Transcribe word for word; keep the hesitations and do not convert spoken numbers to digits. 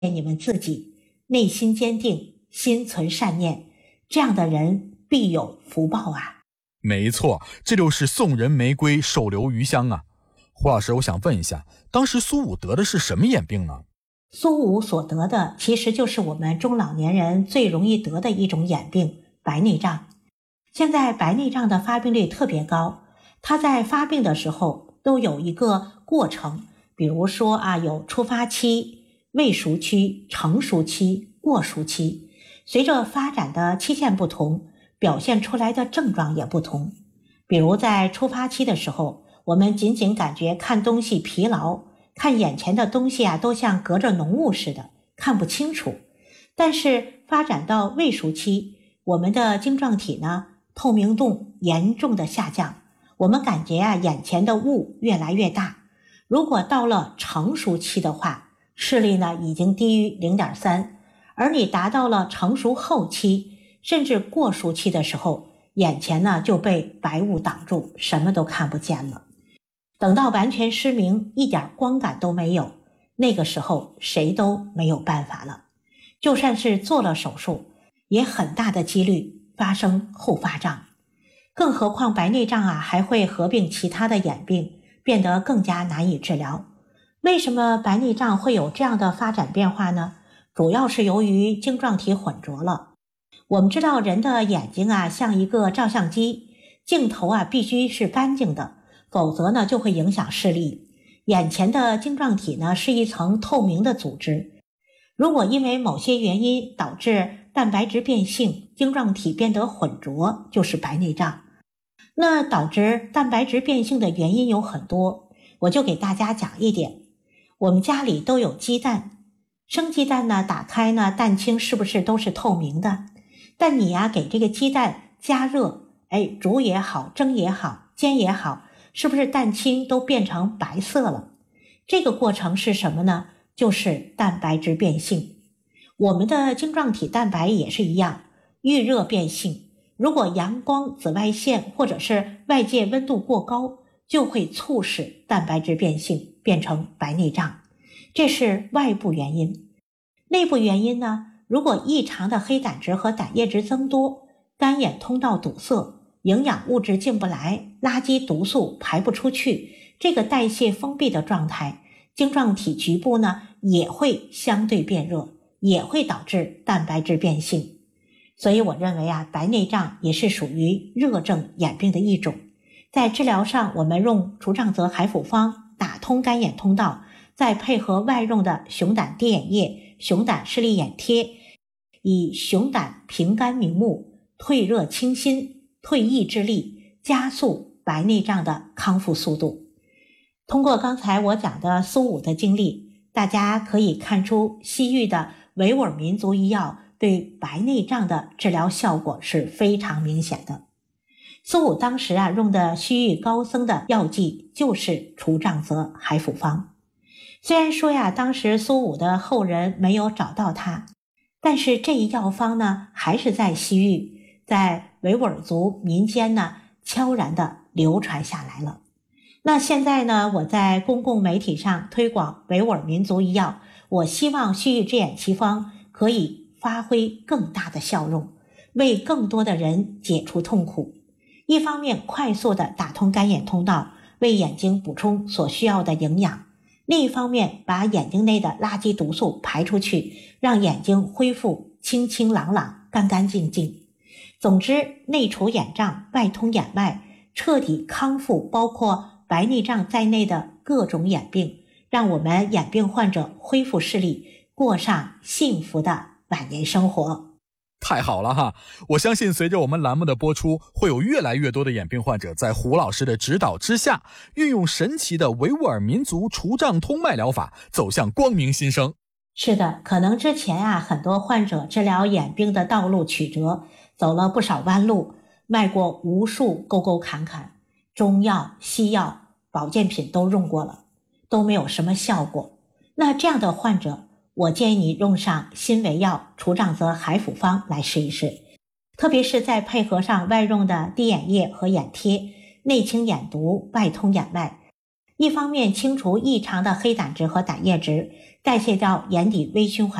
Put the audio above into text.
你们自己，内心坚定，心存善念，这样的人必有福报啊。 没错，这就是送人玫瑰，手留余香啊。胡老师，我想问一下，当时苏武得的是什么眼病呢？ 苏武所得的其实就是我们中老年人最容易得的一种眼病——白内障。现在白内障的发病率特别高，它在发病的时候都有一个过程，比如说啊，有初发期、未熟期、成熟期、过熟期，随着发展的期限不同，表现出来的症状也不同。比如在初发期的时候，我们仅仅感觉看东西疲劳，看眼前的东西啊都像隔着浓雾似的，看不清楚。但是发展到未熟期，我们的晶状体呢透明度严重的下降，我们感觉啊眼前的雾越来越大。如果到了成熟期的话，视力呢已经低于 零点三， 而你达到了成熟后期甚至过熟期的时候，眼前呢就被白雾挡住，什么都看不见了。等到完全失明，一点光感都没有，那个时候谁都没有办法了。就算是做了手术，也很大的几率发生后发障。更何况白内障啊还会合并其他的眼病，变得更加难以治疗。为什么白内障会有这样的发展变化呢？主要是由于晶状体混浊了。我们知道人的眼睛啊像一个照相机，镜头啊必须是干净的，否则呢就会影响视力。眼前的晶状体呢是一层透明的组织，如果因为某些原因导致蛋白质变性，晶状体变得混浊，就是白内障。那导致蛋白质变性的原因有很多，我就给大家讲一点。我们家里都有鸡蛋，生鸡蛋呢打开呢，蛋清是不是都是透明的？但你呀给这个鸡蛋加热，哎，煮也好，蒸也好，煎也好，是不是蛋清都变成白色了？这个过程是什么呢？就是蛋白质变性。我们的晶状体蛋白也是一样，遇热变性。如果阳光、紫外线或者是外界温度过高，就会促使蛋白质变性，变成白内障。这是外部原因。内部原因呢？如果异常的黑胆汁和胆液质增多，干眼通道堵塞，营养物质进不来，垃圾毒素排不出去，这个代谢封闭的状态，晶状体局部呢也会相对变热，也会导致蛋白质变性。所以我认为啊，白内障也是属于热症眼病的一种。在治疗上，我们用除障泽海辅方打通干眼通道，再配合外用的熊胆滴眼液、熊胆视力眼贴，以熊胆平肝明目、退热清心、退翳之力，加速白内障的康复速度。通过刚才我讲的苏武的经历，大家可以看出西域的维吾尔民族医药对白内障的治疗效果是非常明显的。苏武当时啊用的西域高僧的药剂就是除障泽海辅方。虽然说呀当时苏武的后人没有找到他，但是这一药方呢还是在西域，在维吾尔族民间呢悄然的流传下来了。那现在呢，我在公共媒体上推广维吾尔民族医药，我希望西域之眼奇方可以发挥更大的效用，为更多的人解除痛苦。一方面快速的打通干眼通道，为眼睛补充所需要的营养；另一方面把眼睛内的垃圾毒素排出去，让眼睛恢复清清朗朗、干干净净。总之，内除眼障，外通眼脉，彻底康复包括白内障在内的各种眼病，让我们眼病患者恢复视力，过上幸福的晚年生活。 太好了哈！我相信随着我们栏目的播出，会有越来越多的眼病患者在胡老师的指导之下，运用神奇的维吾尔民族除障通脉疗法，走向光明新生。 是的，可能之前啊，很多患者治疗眼病的道路曲折，走了不少弯路，迈过无数沟沟坎坎，中药、西药、保健品都用过了，都没有什么效果。那这样的患者，我建议你用上新维药除障泽海辅方来试一试，特别是再配合上外用的滴眼液和眼贴，内清眼毒，外通眼脉。 一方面清除异常的黑胆值和胆液值，代谢掉眼底微循环